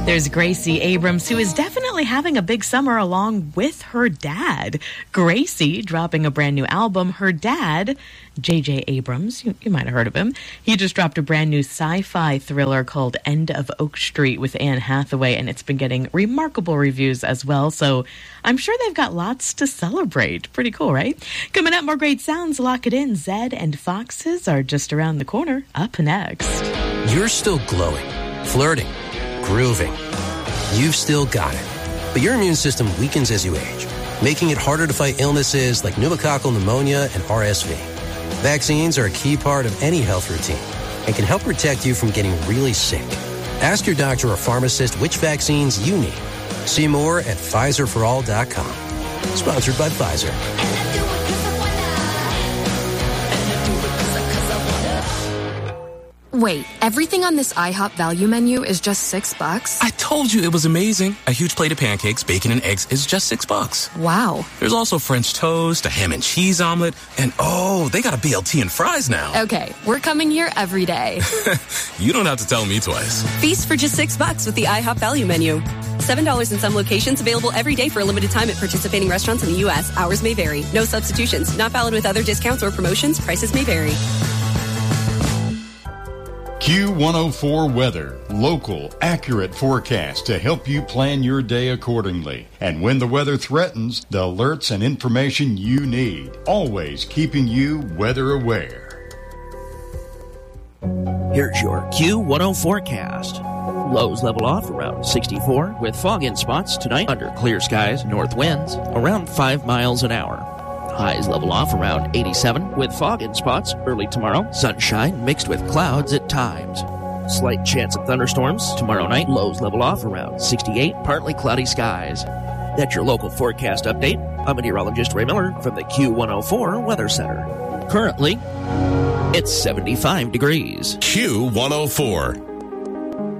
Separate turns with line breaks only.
There's Gracie Abrams, who is definitely having a big summer along with her dad. Gracie dropping a brand new album. Her dad, J.J. Abrams, you might have heard of him. He just dropped a brand new sci-fi thriller called End of Oak Street with Anne Hathaway, and it's been getting remarkable reviews as well. So I'm sure they've got lots to celebrate. Pretty cool, right? Coming up, more great sounds. Lock it in. Zed and Foxes are just around the corner. Up next.
You're still glowing, flirting, grooving. You've still got it. But your immune system weakens as you age, making it harder to fight illnesses like pneumococcal pneumonia and RSV. Vaccines are a key part of any health routine and can help protect you from getting really sick. Ask your doctor or pharmacist which vaccines you need. See more at PfizerForAll.com. Sponsored by Pfizer.
Wait, everything on this IHOP value menu is just $6?
I told you it was amazing. A huge plate of pancakes, bacon, and eggs is just $6.
Wow.
There's also French toast, a ham and cheese omelet, and they got a BLT and fries now.
Okay, we're coming here every day.
You don't have to tell me twice.
Feast for just $6 with the IHOP value menu. $7 in some locations, available every day for a limited time at participating restaurants in the U.S. Hours may vary. No substitutions. Not valid with other discounts or promotions. Prices may vary.
Q104 Weather. Local, accurate forecast to help you plan your day accordingly. And when the weather threatens, the alerts and information you need. Always keeping you weather aware.
Here's your Q10 forecast. Lows level off around 64 with fog in spots tonight under clear skies, north winds around 5 miles an hour. Highs level off around 87 with fog in spots early tomorrow. Sunshine mixed with clouds at times. Slight chance of thunderstorms tomorrow night. Lows level off around 68, partly cloudy skies. That's your local forecast update. I'm meteorologist Ray Miller from the Q104 Weather Center. Currently, it's 75 degrees.
Q104.